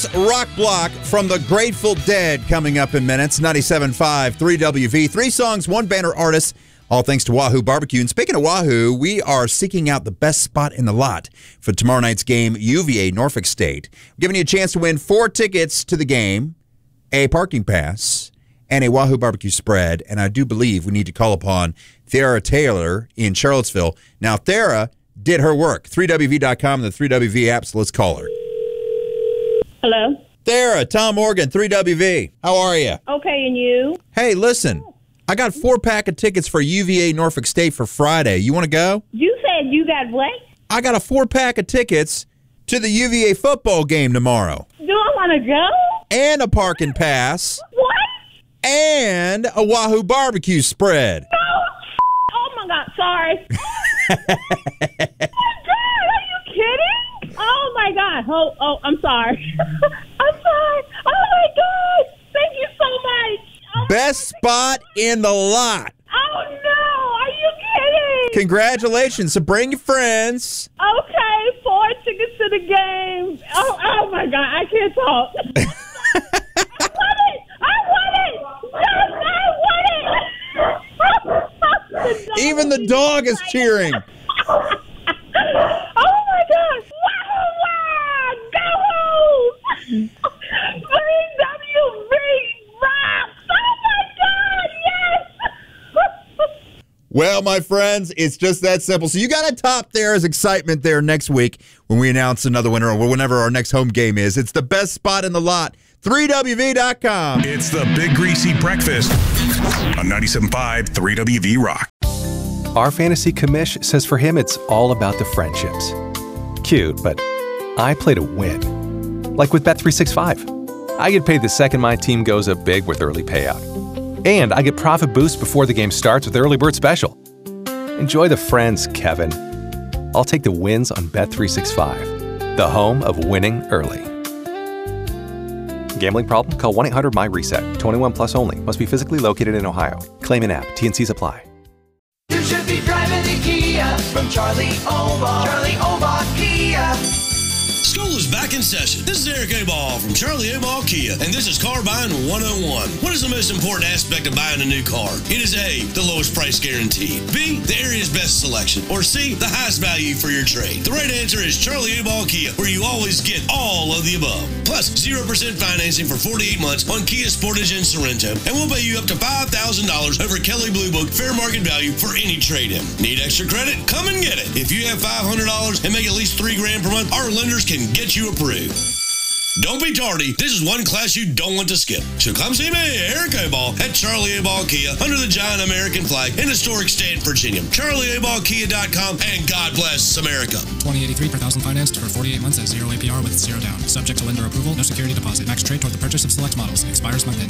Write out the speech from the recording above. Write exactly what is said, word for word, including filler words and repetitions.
Rock Block from the Grateful Dead coming up in minutes. ninety-seven point five, three W V. Three songs, one banner artist, all thanks to Wahoo Barbecue. And speaking of Wahoo, we are seeking out the best spot in the lot for tomorrow night's game, U V A Norfolk State. We're giving you a chance to win four tickets to the game, a parking pass, and a Wahoo Barbecue spread. And I do believe we need to call upon Thera Taylor in Charlottesville. Now, Thera did her work. three W V dot com and the three W V app, so let's call her. Hello? Thera, Tom Morgan, three W V. How are you? Okay, and you? Hey, listen. I got four pack of tickets for U V A Norfolk State for Friday. You want to go? You said you got what? I got a four pack of tickets to the U V A football game tomorrow. Do I want to go? And a parking pass. What? And a Wahoo Barbecue spread. No. Oh, my God. Sorry. Oh, my God. Are you kidding? Oh, my God. Oh, oh I'm sorry. I'm sorry. Oh, my God. Thank you so much. Oh, Best spot in the lot. Oh, no. Are you kidding? Congratulations. So bring your friends. Okay. Four tickets to the game. Oh, oh my God. I can't talk. I want it. I want it. Yes, I want it. Even the dog is cheering. Oh, my God. Wow, wow. Go home. three W V rocks. Oh, my God. Yes. Well, my friends, it's just that simple. So you got to top Thera's excitement there next week when we announce another winner or whenever our next home game is. It's the best spot in the lot. three W V dot com. It's the Big Greasy Breakfast on ninety-seven point five, three W V Rock. Our fantasy commish says for him it's all about the friendships. Cute, but I play to win. Like with Bet three sixty-five. I get paid the second my team goes up big with early payout. And I get profit boost before the game starts with Early Bird Special. Enjoy the friends, Kevin. I'll take the wins on Bet three sixty-five, the home of winning early. Gambling problem? Call one eight hundred M Y reset. twenty-one plus only. Must be physically located in Ohio. Claim in app. T N Cs apply. You should be driving the Kia from Charlie Obach. Charlie Obach Kia. School is back in session. This is Eric Aball from Charlie Aball Kia, and this is Car Buying one oh one. What is the most important aspect of buying a new car? It is A, the lowest price guarantee, B, the area's best selection, or C, the highest value for your trade. The right answer is Charlie Aball Kia, where you always get all of the above. Plus, zero percent financing for forty-eight months on Kia Sportage and Sorrento, and we'll pay you up to five thousand dollars over Kelley Blue Book fair market value for any trade-in. Need extra credit? Come and get it. If you have five hundred dollars and make at least three grand per month, our lenders can get you approved. Don't be tardy. This is one class you don't want to skip. So come see me, Eric Aball, at Charlie Aball Kia, under the giant American flag in historic Stanton, Virginia. Charlie Aball Kia dot com, and God bless America. twenty eighty-three per thousand financed for forty-eight months at zero A P R with zero down. Subject to lender approval, no security deposit. Max trade toward the purchase of select models. Expires month end.